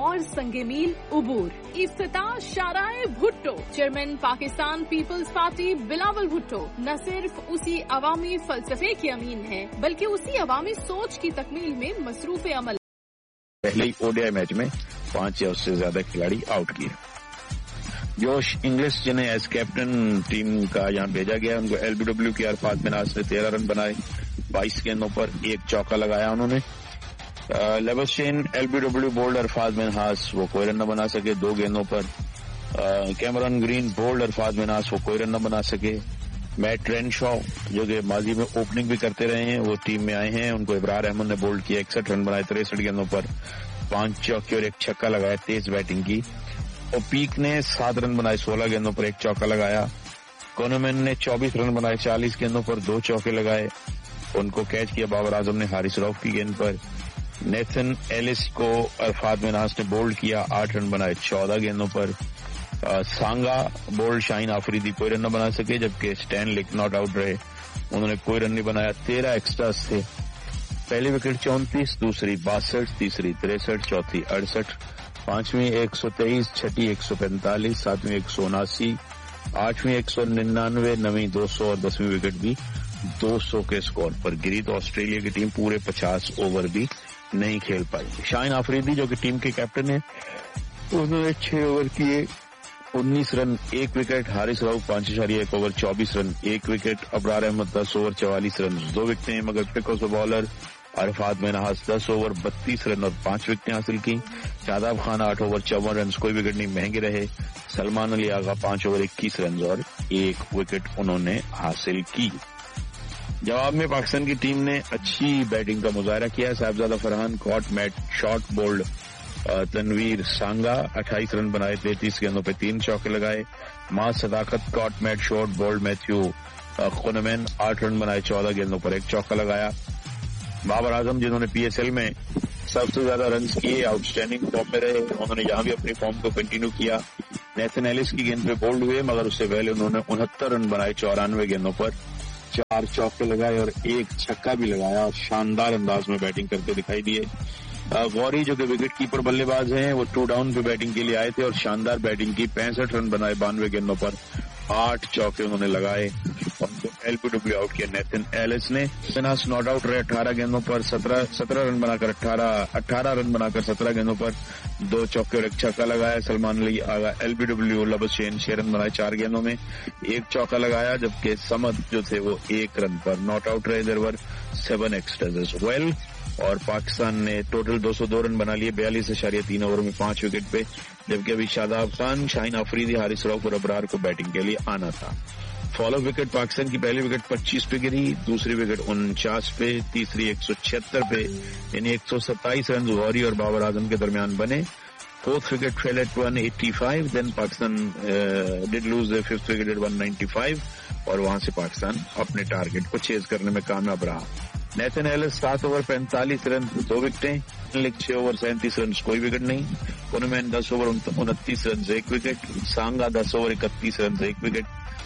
اور संगे मील उबूर। इफ्तिताह शाराए Bhutto. Chairman Pakistan peoples party Bilawal Bhutto न सिर्फ उसी अवामी फलसफे के अमीन है बल्कि उसी अवामी सोच की तकमील में मसरूफ अमल। पहले ही ओडीआई मैच में 5 या उससे ज्यादा खिलाड़ी आउट किए। जोश इंग्लिश जिन्हें एज कैप्टन टीम का यहाँ भेजा गया, उनको एलबीडब्ल्यू के अरफात मिनाज ने 13 रन बनाए, 22 गेंदों पर 1 चौका लगाया उन्होंने। लेबस्टेन एलबीडब्ल्यू बोल्ड अरफात मिनहास, वो कोई रन न बना सके 2 गेंदों पर। Cameron green bold Arfat Minhas, वो कोई रन न बना सके। मैट रेनशॉ जो कि माजी में ओपनिंग भी करते रहे हैं, वो टीम में आए हैं, उनको इब्रार अहमद ने बोल्ड किया, 61 रन बनाए 63 गेंदों पर, 5 चौके और 1 छक्का लगाया, तेज बैटिंग की। ओपीक ने 7 रन बनाए 16 गेंदों पर 1 चौका लगाया। कोनोमैन ने 24 रन बनाए 40 गेंदों पर 2 चौके लगाए, उनको कैच किया बाबर आजम ने हारिस रऊफ की गेंद पर। नेथन एलिस को अरफात मिनहास ने बोल्ड किया, 8 रन बनाए 14 गेंदों पर। सांगा बोल्ड, शाहीन आफरीदी कोई रन न बना सके, जबकि स्टैन लिक नॉट आउट रहे, उन्होंने कोई रन नहीं बनाया। 13 एक्स्ट्रास थे। पहली विकेट 34, दूसरी 62, तीसरी 63, चौथी 68, पांचवीं 123, छठी 145, सातवीं 179, आठवीं 199, नवीं 200 और 10वीं विकेट भी 200 के स्कोर पर गिरी। तो ऑस्ट्रेलिया की टीम पूरे 50 ओवर भी नहीं खेल पाई। शाहीन आफरीदी जो कि टीम के कैप्टन है, उन्होंने 6 ओवर किए, 19 run 1 wicket. Haris Rauf 5.1 over 24 run 1 wicket. Abrar Ahmad 10 over 44 run 2 विकेटें, मगर pick of the bowler Arfat Minhas 10 over 32 run और 5 विकेटें हासिल की। शादाब खान 8 ओवर 54 रन, कोई विकेट नहीं, महंगे रहे। सलमान अली आगा 5 ओवर 21 रन और 1 विकेट उन्होंने हासिल की। जवाब में पाकिस्तान की टीम ने अच्छी बैटिंग का मुजाहरा किया। Sahibzada Farhan cot Matt Short bold Tanveer सांगा 28 रन बनाए 33 गेंदों पे 3 चौके लगाए। मां सदाकत cot Matt Short bold Matthew कोनोमैन 8 run बनाए 14 गेंदों पर 1 चौका लगाया। बाबर आजम जिन्होंने पीएसएल में सबसे ज्यादा रन्स किए, आउटस्टैंडिंग फॉर्म में रहे, उन्होंने यहां भी अपनी फॉर्म को कंटिन्यू किया। नेथन एलिस की गेंद पे बोल्ड हुए, मगर उससे पहले उन्होंने 69 रन बनाए 94 गेंदों पर, 4 चौके लगाए और 1 छक्का भी लगाया और शानदार अंदाज में बैटिंग करते दिखाई दिए। गौरी जो कि विकेट कीपर बल्लेबाज हैं, वो 2 डाउन पे बैटिंग के लिए आए थे और शानदार बैटिंग की, 65 रन बनाए 92 गेंदों पर, 8 चौके उन्होंने लगाए और एलबीडब्ल्यू आउट किया नेथन एलिस ने। मिनहास नॉट आउट रहे 18 गेंदों पर, 17 रन बनाकर 18 रन बनाकर 17 गेंदों पर 2 चौके और 1 छक्का लगाया। सलमान अली आगा एलबीडब्ल्यू लबस्टेन 6 रन बनाए 4 गेंदों में 1 चौका लगाया, जबकि समद जो थे वो 1 रन पर नॉट आउट रहे। There were 7 extras as well और पाकिस्तान ने टोटल 202 रन बना लिए 42.3 ओवर में 5 विकेट पे, जबकि अभी शादाब खान, शाहीन आफरीदी, हारिस रऊफ और अबरार को बैटिंग के लिए आना था। फॉलो विकेट पाकिस्तान की पहली विकेट 25 पे गिरी, दूसरी विकेट 49 पे, तीसरी 176 पे, यानी 127 रन गौरी और बाबर आजम के दरमियान बने। Fourth wicket fail eight 185, then Pakistan did lose the fifth wicket eight 195 और वहां से पाकिस्तान अपने टारगेट को चेज करने में कामयाब रहा। नेथन एलिस 7 ओवर 45 रन 2 विकेटें, लिक 6 ओवर 37 रन कोई विकेट नहीं। कोनोमैन 10 ओवर 29 रन 1 विकेट, सांगा 10 ओवर 31 रन 1 विकेट।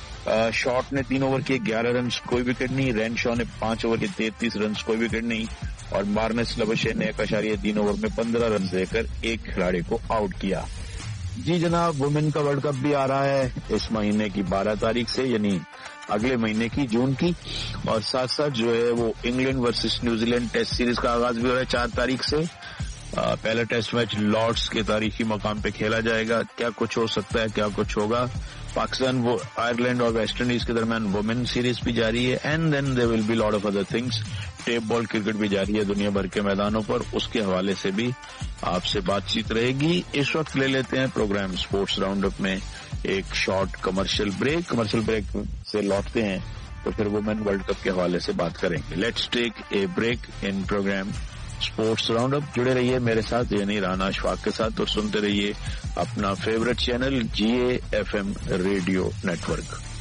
शॉट ने 3 ओवर के 11 रन कोई विकेट नहीं। रेनशॉ ने 5 ओवर के 33 रन कोई विकेट नहीं और मार्नेस लबशे ने 1.3 ओवर में 15 रन देकर एक खिलाड़ी को आउट किया। जी जनाब, वुमेन का वर्ल्ड कप भी आ रहा है इस महीने की 12 तारीख से, यानी अगले महीने की जून की, और साथ साथ जो है वो England versus New Zealand test series का आगाज भी हो रहा है 4 तारीख से। पहला टेस्ट मैच लॉर्ड्स के तारीखी मकाम पे खेला जाएगा। क्या कुछ हो सकता है, क्या कुछ होगा। पाकिस्तान वो आयरलैंड और वेस्ट इंडीज के दरमियान वुमेन सीरीज भी जारी है, and then there will be lot of other things. Tape ball cricket भी जारी है दुनिया भर के मैदानों पर, उसके हवाले से भी आपसे बातचीत रहेगी। इस वक्त ले लेते हैं प्रोग्राम स्पोर्ट्स राउंड अप में एक शॉर्ट कमर्शियल ब्रेक से लौटते हैं तो फिर वुमेन वर्ल्ड कप के हवाले से बात करेंगे। Let's take a break in programme sports round up. जुड़े रहिए मेरे साथ यानी राना अशफाक के साथ और सुनते रहिए अपना favourite channel GAFM radio network.